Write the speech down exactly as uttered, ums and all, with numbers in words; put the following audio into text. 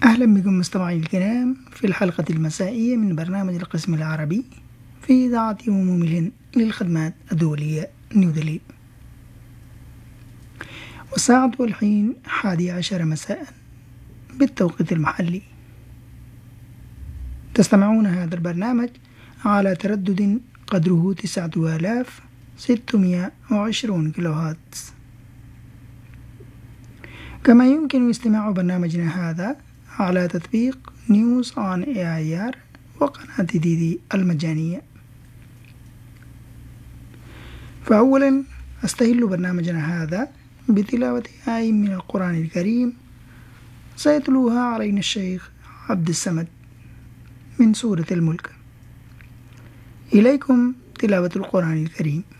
أهلا بكم مستمعي الكرام في الحلقة المسائية من برنامج القسم العربي في إذاعة أمم الهند للخدمات الدولية نيودلهي. والساعة والحين حادي عشر مساء بالتوقيت المحلي. تستمعون هذا البرنامج على تردد قدره تسعة آلاف وستمائة وعشرين كيلو هرتز. كما يمكن استماع برنامجنا هذا على تطبيق نيوز آن إيه آي آر وقناة ديدي المجانية. فأولا أستهل برنامجنا هذا بتلاوة آية من القرآن الكريم سيتلوها علينا الشيخ عبد السمد من سورة الملك. إليكم تلاوة القرآن الكريم.